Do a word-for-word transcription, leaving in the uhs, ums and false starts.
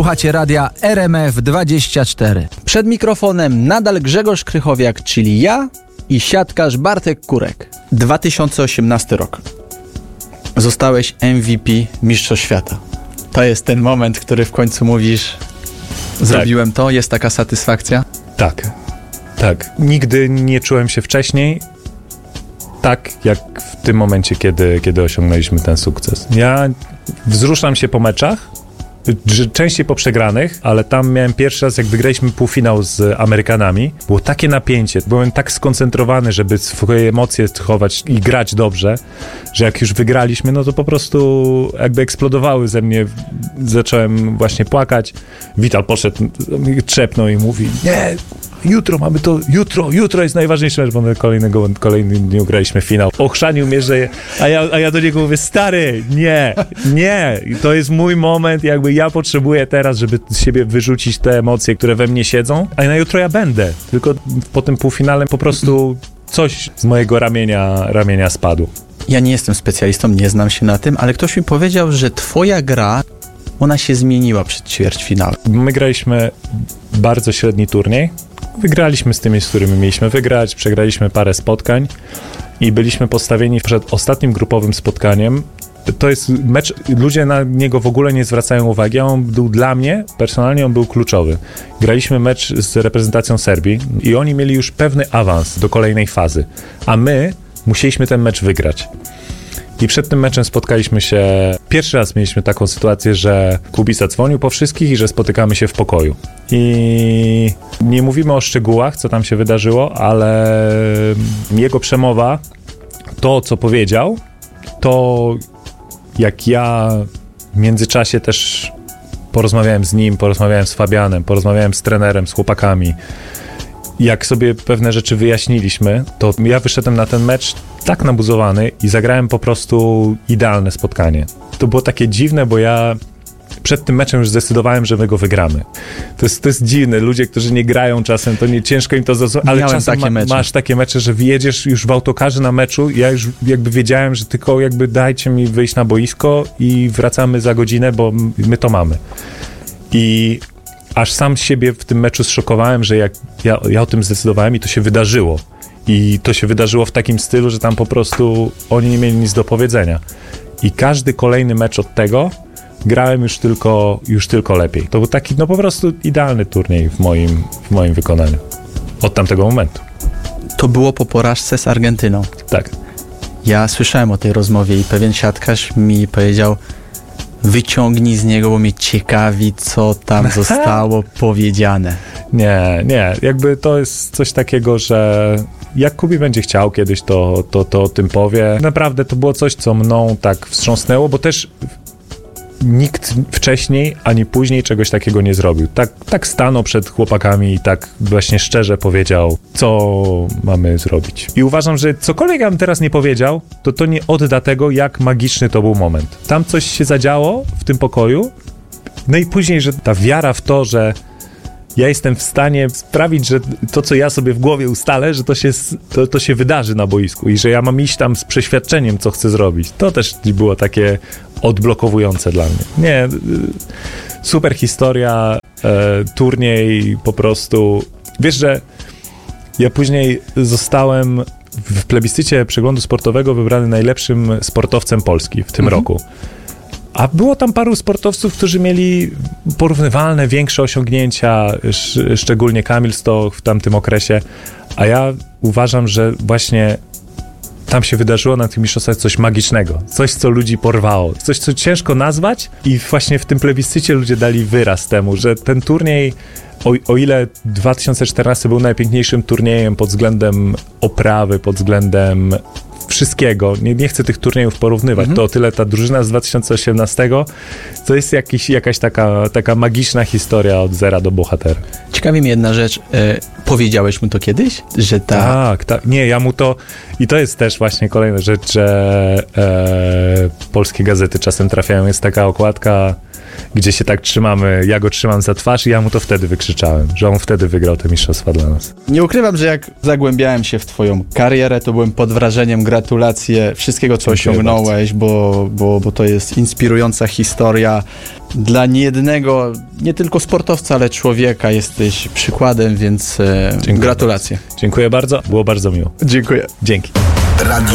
Słuchacie radia R M F dwadzieścia cztery. Przed mikrofonem nadal Grzegorz Krychowiak, czyli ja i siatkarz Bartek Kurek. dwa tysiące osiemnasty rok. Zostałeś M V P Mistrzostw Świata. To jest ten moment, który w końcu mówisz: zrobiłem tak. To, jest taka satysfakcja? Tak, tak. Nigdy nie czułem się wcześniej tak, jak w tym momencie, kiedy, kiedy osiągnęliśmy ten sukces. Ja wzruszam się po meczach, częściej po przegranych, ale tam miałem pierwszy raz, jak wygraliśmy półfinał z Amerykanami. Było takie napięcie, byłem tak skoncentrowany, żeby swoje emocje chować i grać dobrze, że jak już wygraliśmy, no to po prostu jakby eksplodowały ze mnie. Zacząłem właśnie płakać. Wital poszedł, trzepnął i mówi: nie, jutro mamy to, jutro, jutro jest najważniejszy mecz, bo na kolejnego, kolejnym dniu graliśmy finał. Ochrzanił mnie, że, a ja, a ja do niego mówię: stary, nie, nie, to jest mój moment, jakby ja potrzebuję teraz, żeby z siebie wyrzucić te emocje, które we mnie siedzą, a na jutro ja będę, tylko po tym półfinale po prostu coś z mojego ramienia, ramienia spadło. Ja nie jestem specjalistą, nie znam się na tym, ale ktoś mi powiedział, że twoja gra, ona się zmieniła przed ćwierćfinałem. My graliśmy bardzo średni turniej. Wygraliśmy z tymi, z którymi mieliśmy wygrać, przegraliśmy parę spotkań i byliśmy postawieni przed ostatnim grupowym spotkaniem. To jest mecz, ludzie na niego w ogóle nie zwracają uwagi, a on był dla mnie, personalnie on był kluczowy. Graliśmy mecz z reprezentacją Serbii i oni mieli już pewny awans do kolejnej fazy, a my musieliśmy ten mecz wygrać. I przed tym meczem spotkaliśmy się, pierwszy raz mieliśmy taką sytuację, że Kubica dzwonił po wszystkich i że spotykamy się w pokoju. I nie mówimy o szczegółach, co tam się wydarzyło, ale jego przemowa, to co powiedział, to jak ja w międzyczasie też porozmawiałem z nim, porozmawiałem z Fabianem, porozmawiałem z trenerem, z chłopakami, jak sobie pewne rzeczy wyjaśniliśmy, to ja wyszedłem na ten mecz tak nabuzowany i zagrałem po prostu idealne spotkanie. To było takie dziwne, bo ja przed tym meczem już zdecydowałem, że my go wygramy. To jest, to jest dziwne. Ludzie, którzy nie grają czasem, to nie ciężko im to zrozumieć, ale Miałem czasem takie ma, mecze. masz takie mecze, że wyjedziesz już w autokarze na meczu, ja już jakby wiedziałem, że tylko jakby dajcie mi wyjść na boisko i wracamy za godzinę, bo my to mamy. I aż sam siebie w tym meczu zszokowałem, że jak ja, ja o tym zdecydowałem i to się wydarzyło. I to się wydarzyło w takim stylu, że tam po prostu oni nie mieli nic do powiedzenia. I każdy kolejny mecz od tego grałem już tylko, już tylko lepiej. To był taki no po prostu idealny turniej w moim, w moim wykonaniu. Od tamtego momentu. To było po porażce z Argentyną. Tak. Ja słyszałem o tej rozmowie i pewien siatkarz mi powiedział: wyciągnij z niego, bo mnie ciekawi, co tam zostało powiedziane. Nie, nie. Jakby to jest coś takiego, że jak Kubi będzie chciał kiedyś, to, to, to o tym powie. Naprawdę to było coś, co mną tak wstrząsnęło, bo też nikt wcześniej ani później czegoś takiego nie zrobił. Tak, tak stanął przed chłopakami i tak właśnie szczerze powiedział, co mamy zrobić. I uważam, że cokolwiek ja bym teraz nie powiedział, to to nie odda tego, jak magiczny to był moment. Tam coś się zadziało w tym pokoju, no i później, że ta wiara w to, że ja jestem w stanie sprawić, że to, co ja sobie w głowie ustalę, że to się, to, to się wydarzy na boisku i że ja mam iść tam z przeświadczeniem, co chcę zrobić. To też było takie odblokowujące dla mnie. Nie, super historia, e, turniej po prostu. Wiesz, że ja później zostałem w plebiscycie przeglądu sportowego wybrany najlepszym sportowcem Polski w tym mhm. roku. A było tam paru sportowców, którzy mieli porównywalne, większe osiągnięcia, sz, szczególnie Kamil Stoch w tamtym okresie, a ja uważam, że właśnie tam się wydarzyło na tych mistrzostwach coś magicznego, coś, co ludzi porwało, coś, co ciężko nazwać i właśnie w tym plebiscycie ludzie dali wyraz temu, że ten turniej, o, o ile dwa tysiące czternasty był najpiękniejszym turniejem pod względem oprawy, pod względem wszystkiego, nie, nie chcę tych turniejów porównywać, mhm. to o tyle ta drużyna z dwa tysiące osiemnastego to jest jakiś, jakaś taka, taka magiczna historia od zera do bohatera. Ciekawi mnie jedna rzecz, e, powiedziałeś mu to kiedyś? Że ta... Tak, tak, nie, ja mu to i to jest też właśnie kolejna rzecz, że e, polskie gazety czasem trafiają, jest taka okładka gdzie się tak trzymamy, ja go trzymam za twarz i ja mu to wtedy wykrzyczałem, że on wtedy wygrał te mistrzostwa dla nas. Nie ukrywam, że jak zagłębiałem się w twoją karierę, to byłem pod wrażeniem. Gratulacje wszystkiego, co Dziękuję osiągnąłeś, bo, bo, bo to jest inspirująca historia. Dla niejednego, nie tylko sportowca, ale człowieka jesteś przykładem, więc e, gratulacje. Dziękuję bardzo, było bardzo miło. Dziękuję. Dzięki. Radio